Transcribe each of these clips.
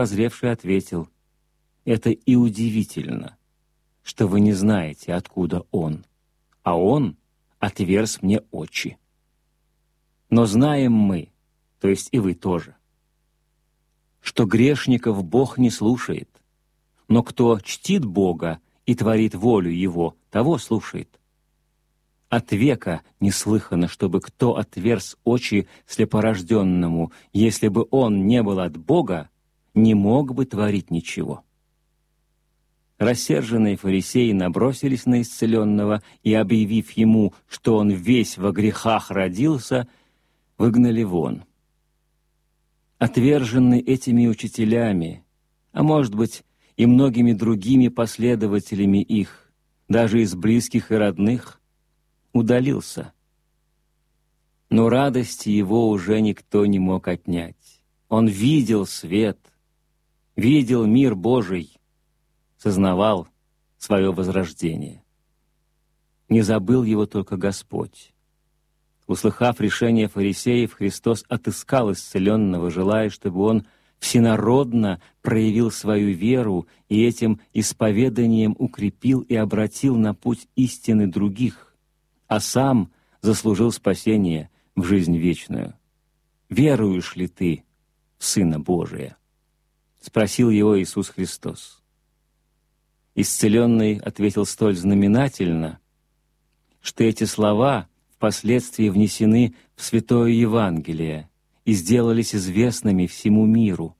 Прозревший ответил: «Это и удивительно, что вы не знаете, откуда он, а он отверз мне очи. Но знаем мы, то есть и вы тоже, что грешников Бог не слушает, но кто чтит Бога и творит волю Его, того слушает. От века не слыхано, чтобы кто отверз очи слепорожденному, если бы он не был от Бога, не мог бы творить ничего». Рассерженные фарисеи набросились на исцеленного и, объявив ему, что он весь во грехах родился, выгнали вон. Отверженный этими учителями, а может быть и многими другими последователями их, даже из близких и родных, удалился. Но радости его уже никто не мог отнять. Он видел свет, видел мир Божий, сознавал свое возрождение. Не забыл его только Господь. Услыхав решение фарисеев, Христос отыскал исцеленного, желая, чтобы он всенародно проявил свою веру и этим исповеданием укрепил и обратил на путь истины других, а сам заслужил спасение в жизнь вечную. «Веруешь ли ты в Сына Божия?» — спросил его Иисус Христос. Исцеленный ответил столь знаменательно, что эти слова впоследствии внесены в Святое Евангелие и сделались известными всему миру.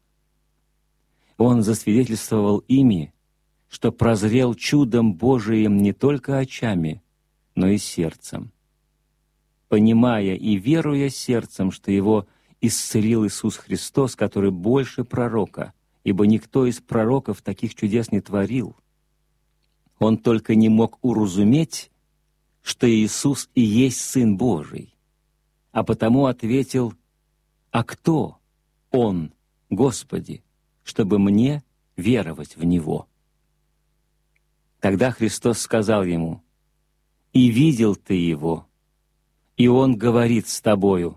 Он засвидетельствовал ими, что прозрел чудом Божиим не только очами, но и сердцем. Понимая и веруя сердцем, что его исцелил Иисус Христос, который больше пророка, ибо никто из пророков таких чудес не творил, он только не мог уразуметь, что Иисус и есть Сын Божий, а потому ответил: «А кто Он, Господи, чтобы мне веровать в Него?» Тогда Христос сказал ему: «И видел ты Его, и Он говорит с тобою».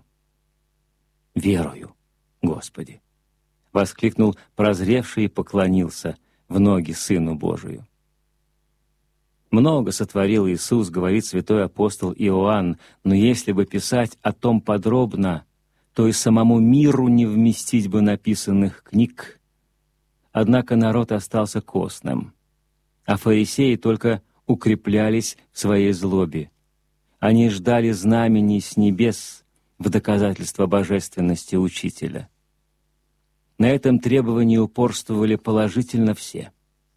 «Верую, Господи!» — воскликнул прозревший и поклонился в ноги Сыну Божию. Много сотворил Иисус, говорит святой апостол Иоанн, но если бы писать о том подробно, то и самому миру не вместить бы написанных книг. Однако народ остался костным, а фарисеи только укреплялись в своей злобе. Они ждали знамений с небес в доказательство божественности Учителя. На этом требовании упорствовали положительно все.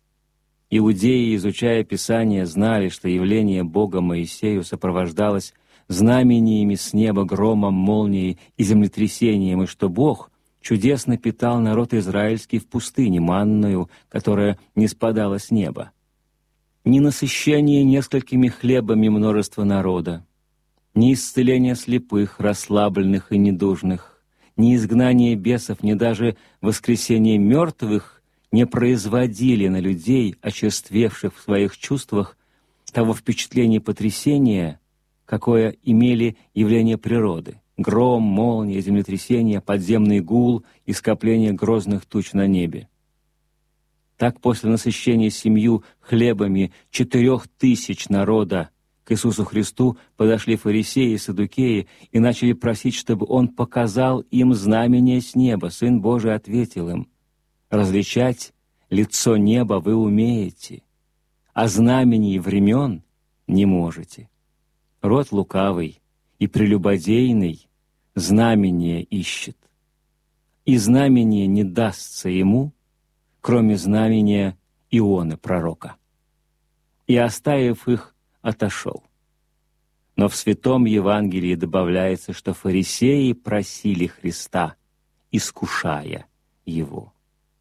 Иудеи, изучая Писание, знали, что явление Бога Моисею сопровождалось знамениями с неба, громом, молнией и землетрясением, и что Бог чудесно питал народ израильский в пустыне манною, которая не спадала с неба. Ни насыщение несколькими хлебами множества народа, ни исцеление слепых, расслабленных и недужных, ни изгнание бесов, ни даже воскресение мертвых не производили на людей, очерствевших в своих чувствах, того впечатления потрясения, какое имели явления природы: гром, молния, землетрясение, подземный гул и скопление грозных туч на небе. Так после насыщения 7 хлебами 4000 народа к Иисусу Христу подошли фарисеи и саддукеи и начали просить, чтобы Он показал им знамение с неба. Сын Божий ответил им: «Различать лицо неба вы умеете, а знамений времен не можете. Род лукавый и прелюбодейный знамение ищет, и знамение не дастся ему, кроме знамения Ионы пророка». И, оставив их, отошел. Но в Святом Евангелии добавляется, что фарисеи просили Христа, искушая Его.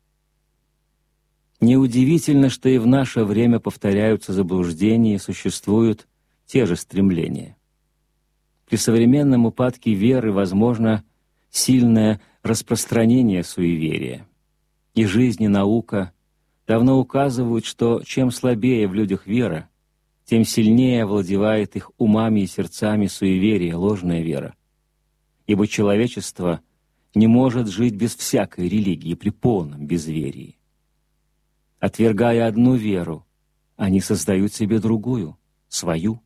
Неудивительно, что и в наше время повторяются заблуждения и существуют те же стремления. При современном упадке веры возможно сильное распространение суеверия. И жизнь, и наука давно указывают, что чем слабее в людях вера, тем сильнее овладевает их умами и сердцами суеверие, ложная вера. Ибо человечество не может жить без всякой религии при полном безверии. Отвергая одну веру, они создают себе другую, свою.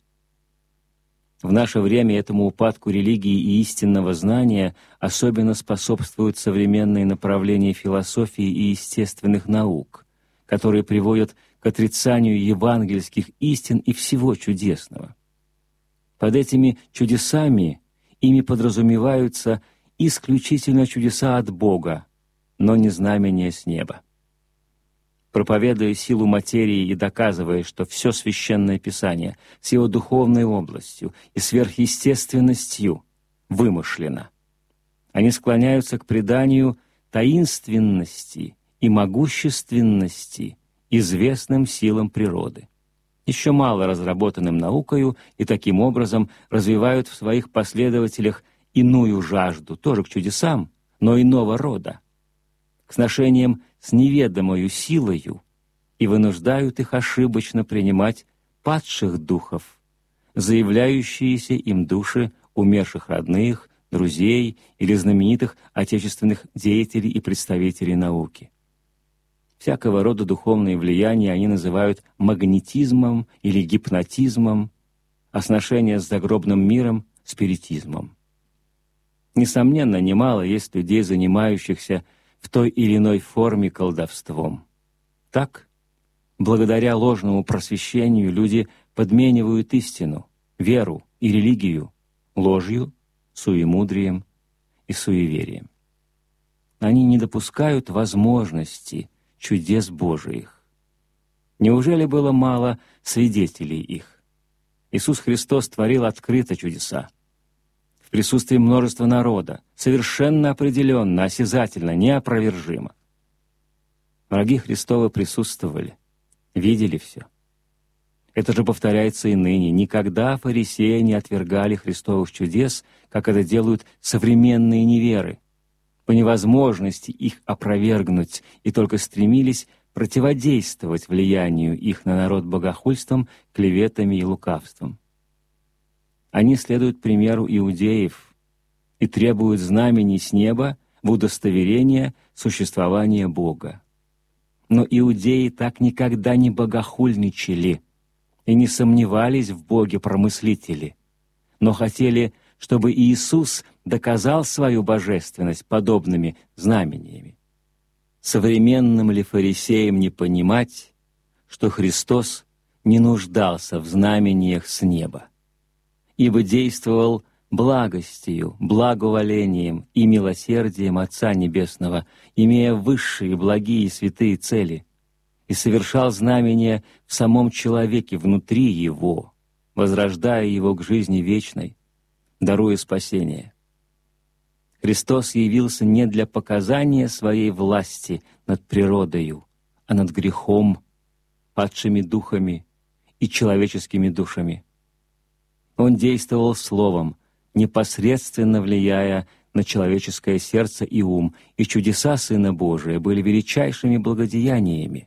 В наше время этому упадку религии и истинного знания особенно способствуют современные направления философии и естественных наук, которые приводят к отрицанию евангельских истин и всего чудесного. Под этими чудесами ими подразумеваются исключительно чудеса от Бога, но не знамения с неба. Проповедуя силу материи и доказывая, что все Священное Писание с его духовной областью и сверхъестественностью вымышлено, они склоняются к преданию таинственности и могущественности известным силам природы, еще мало разработанным наукою, и таким образом развивают в своих последователях иную жажду, тоже к чудесам, но иного рода, к сношениям с неведомою силою, и вынуждают их ошибочно принимать падших духов, заявляющиеся им души умерших родных, друзей или знаменитых отечественных деятелей и представителей науки. Всякого рода духовные влияния они называют магнетизмом или гипнотизмом, а сношение с загробным миром — спиритизмом. Несомненно, немало есть людей, занимающихся в той или иной форме колдовством. Так, благодаря ложному просвещению люди подменивают истину, веру и религию ложью, суемудрием и суеверием. Они не допускают возможности чудес Божиих. Неужели было мало свидетелей их? Иисус Христос творил открыто чудеса, в присутствии множества народа, совершенно определенно, осязательно, неопровержимо. Враги Христовы присутствовали, видели все. Это же повторяется и ныне. Никогда фарисеи не отвергали Христовых чудес, как это делают современные неверы, по невозможности их опровергнуть, и только стремились противодействовать влиянию их на народ богохульством, клеветами и лукавством. Они следуют примеру иудеев и требуют знамений с неба в удостоверение существования Бога. Но иудеи так никогда не богохульничали и не сомневались в Боге-промыслителе, но хотели, чтобы Иисус доказал свою божественность подобными знамениями. Современным ли фарисеям не понимать, что Христос не нуждался в знамениях с неба, ибо действовал благостью, благоволением и милосердием Отца Небесного, имея высшие, благие и святые цели, и совершал знамения в самом человеке, внутри его, возрождая его к жизни вечной, даруя спасение. Христос явился не для показания своей власти над природою, а над грехом, падшими духами и человеческими душами. Он действовал словом, непосредственно влияя на человеческое сердце и ум, и чудеса Сына Божия были величайшими благодеяниями.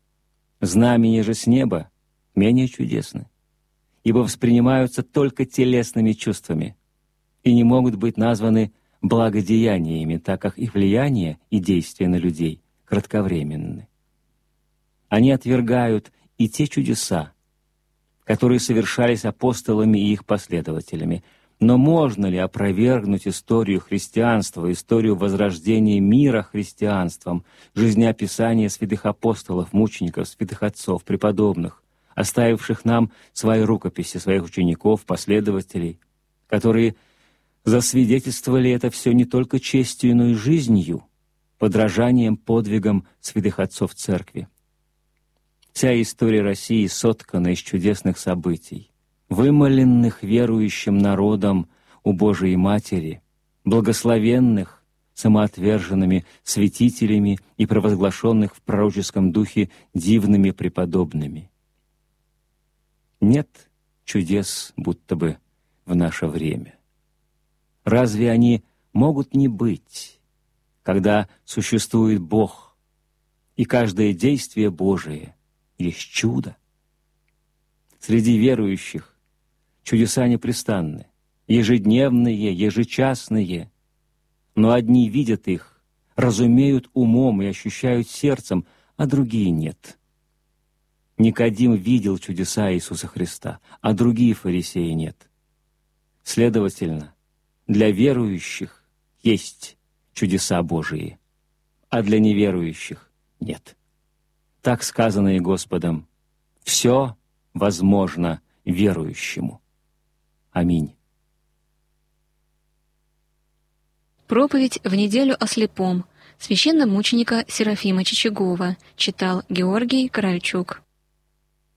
Знамения же с неба менее чудесны, ибо воспринимаются только телесными чувствами и не могут быть названы благодеяниями, так как их влияние и действие на людей кратковременны. Они отвергают и те чудеса, которые совершались апостолами и их последователями. Но можно ли опровергнуть историю христианства, историю возрождения мира христианством, жизнеописание святых апостолов, мучеников, святых отцов, преподобных, оставивших нам свои рукописи, своих учеников, последователей, которые засвидетельствовали это все не только честью, но и жизнью, подражанием подвигам святых отцов Церкви? Вся история России соткана из чудесных событий, вымоленных верующим народом у Божией Матери, благословенных самоотверженными святителями и провозглашенных в пророческом духе дивными преподобными. Нет чудес будто бы в наше время. Разве они могут не быть, когда существует Бог, и каждое действие Божие есть чудо? Среди верующих чудеса непрестанны, ежедневные, ежечасные. но одни видят их, разумеют умом и ощущают сердцем, а другие нет. Никодим видел чудеса Иисуса Христа, а другие фарисеи нет. Следовательно, для верующих есть чудеса Божии, а для неверующих нет. Так сказано и Господом: «Все возможно верующему». Аминь. Проповедь в неделю о слепом священномученика Серафима Чичагова читал Георгий Корольчук.